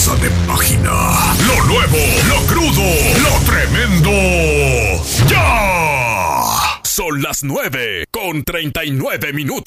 Pasa de página. Lo nuevo, lo crudo, lo tremendo. ¡Ya! Son las 9:39.